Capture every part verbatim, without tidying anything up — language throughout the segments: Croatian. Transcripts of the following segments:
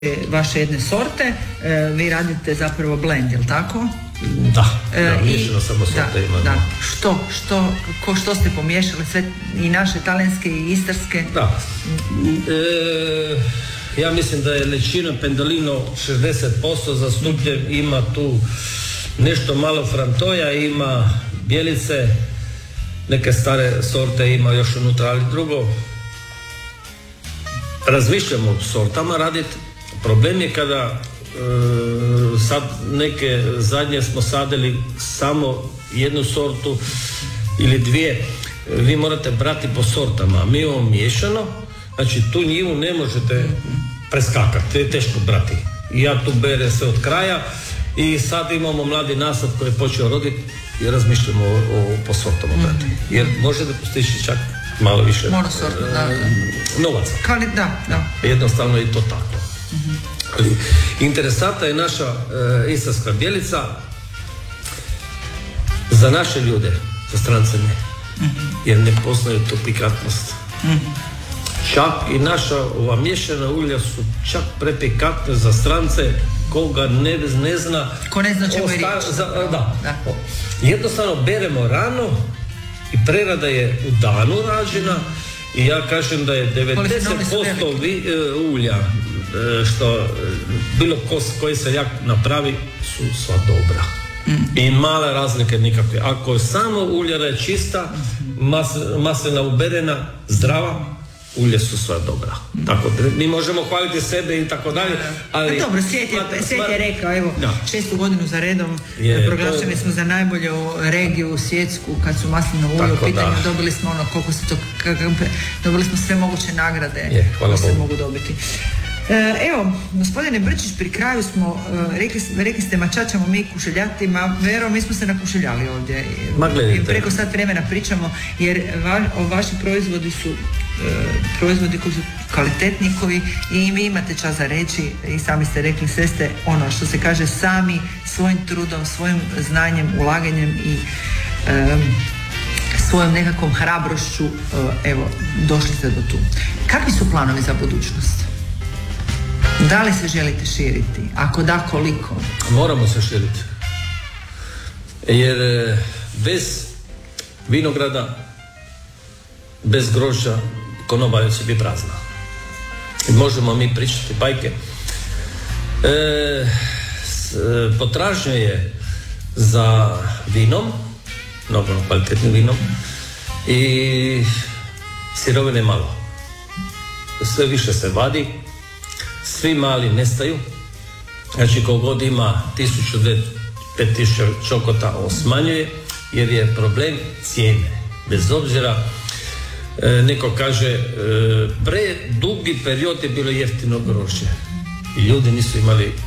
vaše jedne sorte, vi radite zapravo blend, jel tako? Da, da, miješano samo sorte ima. Da, što, što, ko, što ste pomiješali, sve i naše talijanske i istarske? Da, e, ja mislim da je Lecino Pendolino šezdeset posto zastupljen, ima tu nešto malo Frantoja, ima Bjelice, neke stare sorte ima još unutra, ali drugo, razmišljamo o sortama raditi. Problem je kada e, sad neke zadnje smo sadili samo jednu sortu ili dvije, vi morate brati po sortama, mi imamo miješano, znači tu njivu ne možete preskakati, je teško brati. Ja tu berem sve od kraja i sad imamo mladi nasad koji je počeo roditi i razmišljamo o, o, po sortama brati, jer možete postići čak malo više Monosort, da, da. novaca. Kali, da, da. Jednostavno je to tako. Mm-hmm. Ali interesantna je naša e, istarska bjelica za naše ljude, za strance ne. Mm-hmm. Jer ne poznaju tu pikantnost. Mm-hmm. Čak i naša ova miješana ulja su čak prepikantne za strance koga ne, ne zna. Ko ne zna čemu je riječ. Da, da. Jednostavno beremo rano i prerada je u danu rađena i ja kažem da je devedeset posto vi, uh, ulja uh, što bilo ko, koji se jak napravi su sva dobra. Mm. I male razlike nikakve. Ako je samo uljara je čista, mas, maslina uberena, zdrava, ulje su sva dobra. Mm. Tako, mi možemo hvaliti sebe i tako dalje, ali... A dobro, svijet je, svijet je rekao, evo, da. šestu godinu za redom je, proglašeni to... smo za najbolju regiju svjetsku kad su maslino ulje u pitanju, da. dobili smo ono, koliko se to, dobili smo sve moguće nagrade je, koje se mogu dobiti. Evo, gospodine Brčić, pri kraju smo, rekli, rekli ste, ma ča ćemo mi kušeljati, ma vero, mi smo se nakušeljali ovdje. Ma gledajte. Preko sat vremena pričamo, jer va, vaši proizvodi su proizvodi koji su kvalitetni, koji i vi imate čas za reći i sami ste rekli, sve ste ono što se kaže sami svojim trudom, svojim znanjem, ulaganjem i um, svojom nekakvom hrabrošću uh, evo, došli ste do tu. Kakvi su planovi za budućnost? Da li se želite širiti? Ako da, koliko? Moramo se širiti. Jer bez vinograda, bez grožđa, konoba će biti prazna. I možemo mi pričati bajke. E, s, potražnja je za vinom, mnogo kvalitetnim vinom, i sirovine malo. Sve više se vadi, svi mali nestaju. Znači kogod ima tisuću, pet tisuća čokota osmanjuje, jer je problem cijene. Bez obzira, e, neko kaže, e, pre dugi period je bilo jeftino grožđe i ljudi nisu imali e,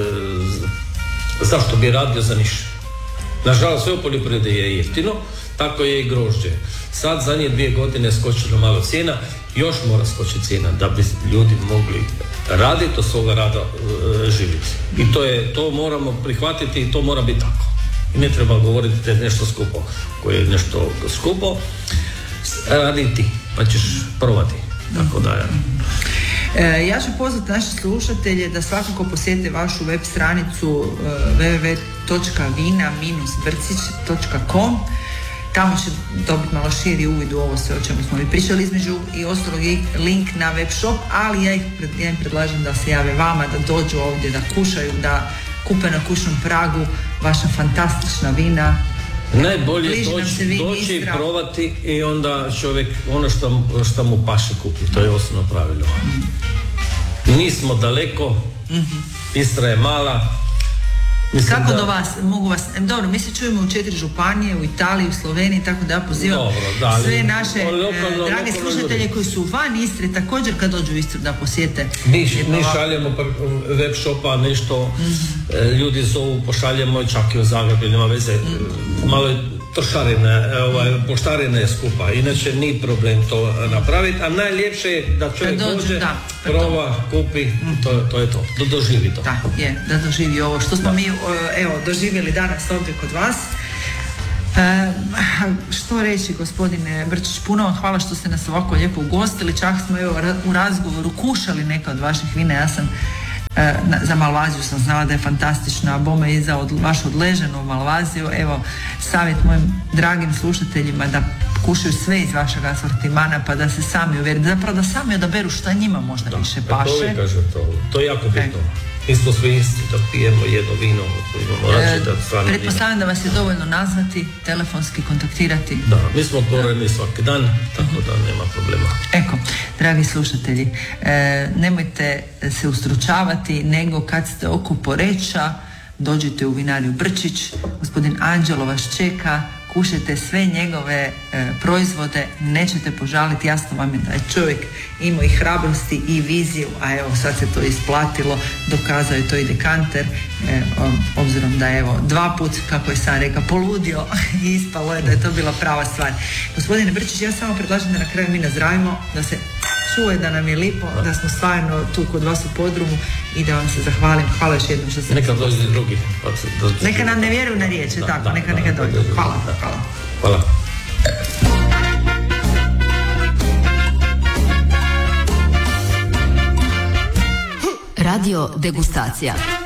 zašto bi radio za ništa. Nažalost, sve u poljoprivredi je jeftino, tako je i grožđe. Sad zadnje dvije godine skočila malo cijena, još mora skočiti cijena da bi ljudi mogli raditi, od svoga rada e, živjeti. I to je, to moramo prihvatiti i to mora biti tako. I ne treba govoriti da je nešto skupo. Koje je nešto skupo, radi ti, pa ćeš probati. Tako da je. E, ja ću pozvati naše slušatelje da svakako posjete vašu web stranicu e, w w w točka vina brcić točka com. Tamo će dobiti malo širi uvid u ovo sve o čemu smo mi pričali, između i ostalog link na web shop, ali ja, ih, ja im predlažem da se jave vama, da dođu ovdje, da kušaju, da kupe na kućnom pragu vaša fantastična vina. Najbolje doći, doći i probati i onda čovjek ono što, što mu paše kupi. To je osnovno pravilo. Mm. Nismo daleko, mm-hmm. Istra je mala. Mislim Kako da... do vas? Mogu vas... Dobro, mi se čujemo u četiri županije, u Italiji, u Sloveniji, tako da ja pozivam Dobro, da, ali, sve naše lokalno, eh, drage lokalno slušatelje ljudi. koji su van Istre, također kad dođu u Istru da posjete. Mi, mi šaljemo web shopa nešto, mm-hmm. ljudi zovu, pošaljemo čak i u Zagrebu, nema veze, mm-hmm. malo je trošarine, ovaj, poštarine je skupa, inače nije problem to napraviti, a najljepše je da čovjek dođe, dođe da, proba, kupi, mm. to, to je to, da doživi to. Da, je, da doživi ovo što smo da. mi evo, doživjeli danas ovdje kod vas. E, što reći, gospodine Brčić, puno vam hvala što ste nas ovako lijepo ugostili, čak smo evo, u razgovoru kušali neka od vaših vina, ja sam Na, za Malvaziju sam znala da je fantastična, a bome i za od, vašu odleženu Malvaziju. Evo, savjet mojim dragim slušateljima da kušaju sve iz vašeg asortimana, pa da se sami uvjeri, zapravo da sami odaberu šta njima možda da, više paše. To je, kaže, to, to je jako bitno. Nismo svi isti da pijemo jedno vino, imamo različite strane. Pretpostavljam da vas je dovoljno nazvati, telefonski kontaktirati. Da, mi smo otvoreni svaki dan, tako da nema problema. Eko, dragi slušatelji, e, nemojte se ustručavati, nego kad ste oko Poreča, dođite u vinariju Brčić, gospodin Anđelo vas čeka, kušajte sve njegove e, proizvode, nećete požaliti, jasno vam je da je čovjek imao i hrabrosti i viziju, a evo sad se to isplatilo, dokazao je to i dekanter, e, obzirom da je evo dva put, kako je sam rekao, poludio i ispalo je da je to bila prava stvar. Gospodine Brčić, ja samo predlažem da na kraju mi nazdravimo, da se čuje, da nam je lipo, da smo stvarno tu kod vas u podrumu i da vam se zahvalim. Hvala još jednom što ste... Neka dođe drugi. Pa se, da, neka nam ne vjeruju na riječi, tako, da, neka, da, neka dođe. Hvala, da. hvala. Hvala. Radio Degustacija.